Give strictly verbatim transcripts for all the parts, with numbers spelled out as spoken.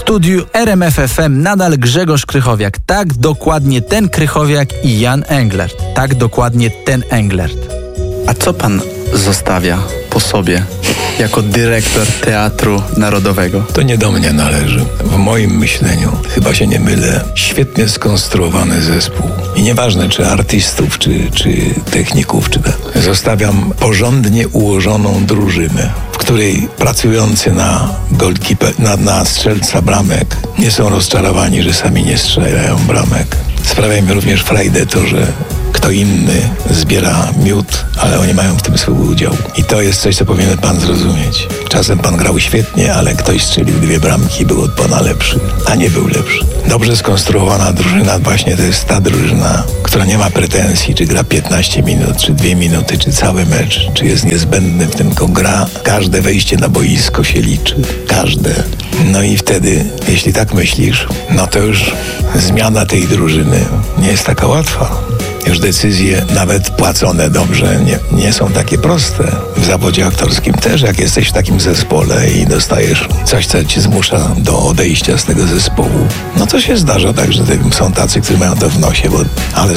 studiu R M F F M nadal Grzegorz Krychowiak. Tak, dokładnie ten Krychowiak i Jan Englert. Tak, dokładnie ten Englert. A co pan zostawia po sobie jako dyrektor Teatru Narodowego? To nie do mnie należy. W moim myśleniu, chyba się nie mylę, świetnie skonstruowany zespół. I nieważne, czy artystów, czy, czy techników, czy te. Zostawiam porządnie ułożoną drużynę, w której pracujący na goalkeeper, na, na strzelca bramek nie są rozczarowani, że sami nie strzelają bramek. Sprawia mi również frajdę to, że kto inny zbiera miód, ale oni mają w tym swój udział. I to jest coś, co powinien pan zrozumieć. Czasem pan grał świetnie, ale ktoś strzelił dwie bramki i był od pana lepszy, a nie był lepszy. Dobrze skonstruowana drużyna właśnie to jest ta drużyna, która nie ma pretensji, czy gra piętnaście minut, czy dwie minuty, czy cały mecz, czy jest niezbędny w tym, tylko gra. Każde wejście na boisko się liczy. Każde. No i wtedy, jeśli tak myślisz, no to już zmiana tej drużyny nie jest taka łatwa. Już decyzje, nawet płacone dobrze, nie, nie są takie proste. W zawodzie aktorskim też, jak jesteś w takim zespole i dostajesz coś, co ci zmusza do odejścia z tego zespołu, no to się zdarza tak, że są tacy, którzy mają to w nosie, bo, ale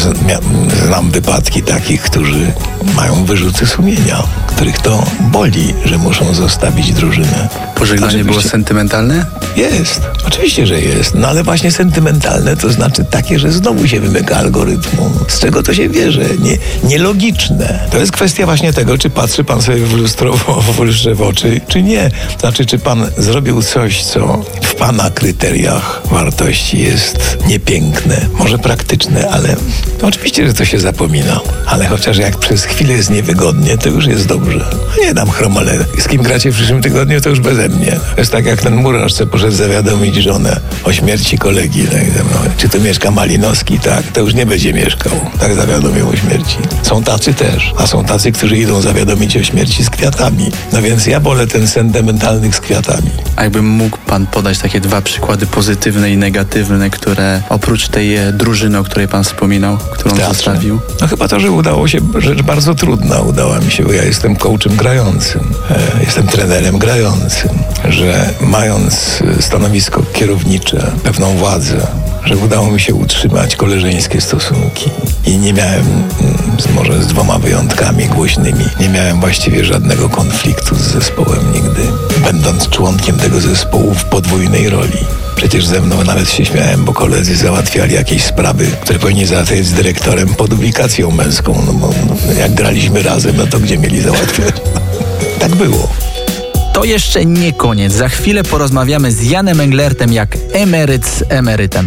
znam wypadki takich, którzy mają wyrzuty sumienia, których to boli, że muszą zostawić drużynę. Pożegnanie było sentymentalne? Jest, oczywiście, że jest, no ale właśnie sentymentalne to znaczy takie, że znowu się wymyka algorytmu. Z czego to się bierze? Nie, nielogiczne. To jest kwestia właśnie tego, czy patrzy pan sobie w lustro w lustrze w oczy, czy nie. Znaczy, czy pan zrobił coś, co w pana kryteriach wartości jest niepiękne, może praktyczne, ale no oczywiście, że to się zapomina. Ale chociaż jak przez chwilę jest niewygodnie, to już jest dobrze. A nie dam chromale. Z kim gracie w przyszłym tygodniu, to już beze mnie. To jest tak jak ten murarz, co poszedł zawiadomić żonę o śmierci kolegi. Tak, no, czy tu mieszka Malinowski? Tak, to już nie będzie mieszkał. Tak zawiadomił o śmierci. Są tacy też, a są tacy, którzy idą zawiadomić o śmierci z kwiatami. No więc ja wolę ten sentymentalnych z kwiatami. A jakby mógł pan podać takie dwa przykłady pozytywne i negatywne, które oprócz tej drużyny, o której pan wspominał, którą zostawił? No chyba to, że udało się, rzecz bardzo trudna udała mi się, bo ja jestem coachem grającym, e, jestem trenerem grającym, że mając stanowisko kierownicze, pewną władzę, że udało mi się utrzymać koleżeńskie stosunki i nie miałem, może z dwoma wyjątkami głośnymi, nie miałem właściwie żadnego konfliktu z zespołem nigdy, będąc członkiem tego zespołu w podwójnej roli. Przecież ze mną nawet się śmiałem, bo koledzy załatwiali jakieś sprawy, które powinni załatwiać z dyrektorem pod ubikacją męską, no bo jak graliśmy razem, no to gdzie mieli załatwiać? Tak było. To jeszcze nie koniec. Za chwilę porozmawiamy z Janem Englertem jak emeryt z emerytem.